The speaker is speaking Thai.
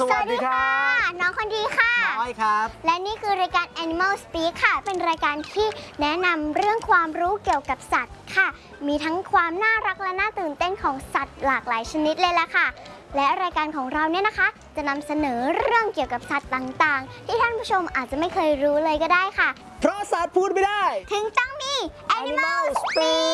สวัสดีค่ะน้องคนดีค่ะน้อยครับและนี่คือรายการ Animal Speak ค่ะเป็นรายการที่แนะนำเรื่องความรู้เกี่ยวกับสัตว์ค่ะมีทั้งความน่ารักและน่าตื่นเต้นของสัตว์หลากหลายชนิดเลยล่ะค่ะและรายการของเราเนี่ยนะคะจะนำเสนอเรื่องเกี่ยวกับสัตว์ต่างๆที่ท่านผู้ชมอาจจะไม่เคยรู้เลยก็ได้ค่ะเพราะสัตว์พูดไม่ได้ถึงต้องมี Animal Speak